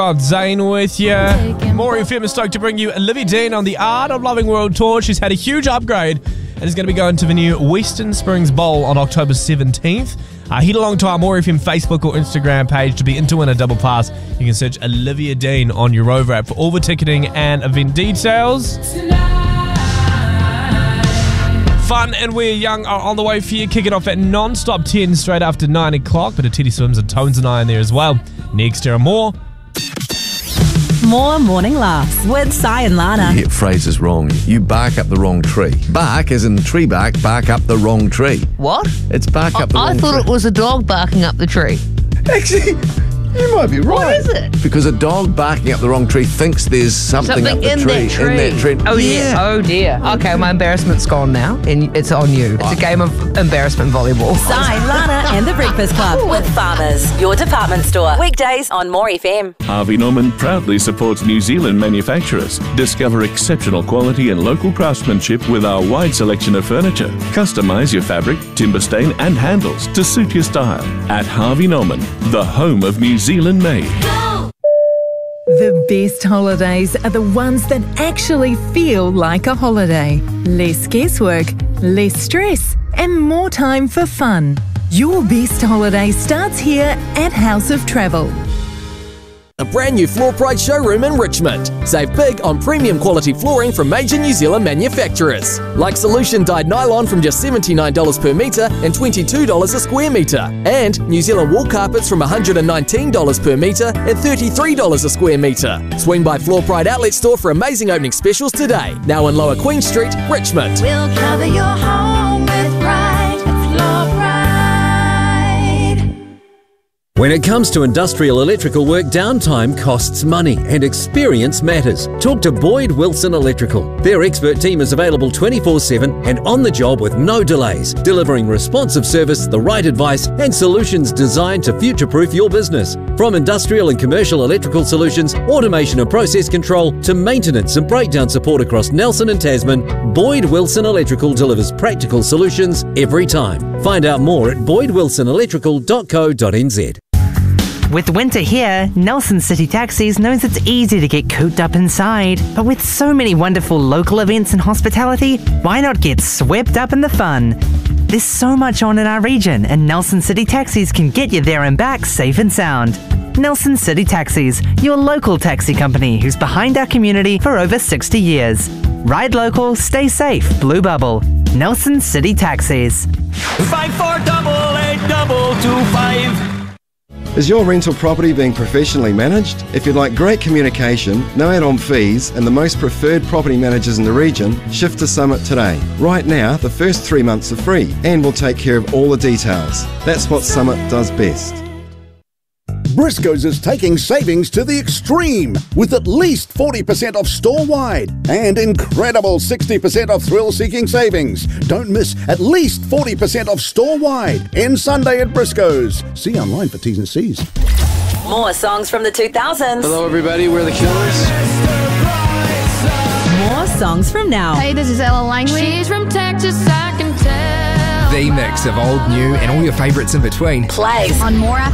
Zane with you. More FM is stoked to bring you Olivia Dean on the Art of Loving World Tour. She's had a huge upgrade and is going to be going to the new Western Springs Bowl on October 17th. Head along to our More FM Facebook or Instagram page to be in to win a double pass. You can search Olivia Dean on your Rover app for all the ticketing and event details. Fun and We're Young are on the way for you. Kick it off at non-stop 10 straight after 9 o'clock. But a Teddy Swims and Tones and I in there as well. Next, there are more. More morning laughs with Sai and Lana. You get phrases wrong. You bark up the wrong tree. Bark as in tree bark up the wrong tree. What? It's bark up the wrong tree. I thought it was a dog barking up the tree. Actually, you might be right. What is it? Because a dog barking up the wrong tree thinks there's something up the in tree. that tree. In that tree. Oh, yeah. Oh, dear. Okay, my embarrassment's gone now, and it's on you. It's a game of embarrassment volleyball. Sai, Lana and the Breakfast Club with Farmers, your department store. Weekdays on More FM. Harvey Norman proudly supports New Zealand manufacturers. Discover exceptional quality and local craftsmanship with our wide selection of furniture. Customise your fabric, timber stain and handles to suit your style. At Harvey Norman, the home of New Zealand made. The best holidays are the ones that actually feel like a holiday. Less guesswork, less stress, and more time for fun. Your best holiday starts here at House of Travel. A brand new Floor Pride showroom in Richmond. Save big on premium quality flooring from major New Zealand manufacturers. Like Solution dyed nylon from just $79 per metre and $22 a square metre. And New Zealand wool carpets from $119 per metre and $33 a square metre. Swing by Floor Pride Outlet Store for amazing opening specials today. Now in Lower Queen Street, Richmond. We'll cover your home with pride. Floor Pride. When it comes to industrial electrical work, downtime costs money and experience matters. Talk to Boyd Wilson Electrical. Their expert team is available 24/7 and on the job with no delays, delivering responsive service, the right advice and solutions designed to future-proof your business. From industrial and commercial electrical solutions, automation and process control, to maintenance and breakdown support across Nelson and Tasman, Boyd Wilson Electrical delivers practical solutions every time. Find out more at boydwilsonelectrical.co.nz. With winter here, Nelson City Taxis knows it's easy to get cooped up inside. But with so many wonderful local events and hospitality, why not get swept up in the fun? There's so much on in our region, and Nelson City Taxis can get you there and back safe and sound. Nelson City Taxis, your local taxi company who's behind our community for over 60 years. Ride local, stay safe, Blue Bubble. Nelson City Taxis. 54882225. Is your rental property being professionally managed? If you'd like great communication, no add-on fees and the most preferred property managers in the region, shift to Summit today. Right now, the first 3 months are free and we'll take care of all the details. That's what Summit does best. Briscoes is taking savings to the extreme with at least 40% off store-wide and incredible 60% off thrill-seeking savings. Don't miss at least 40% off store-wide. End Sunday at Briscoes. See online for T's and C's. More songs from the 2000s. Hello everybody, we're the Killers. More songs from now. Hey, this is Ella Langley. She's from Texas, I can tell. The mix of old, new and all your favourites in between. Plays on More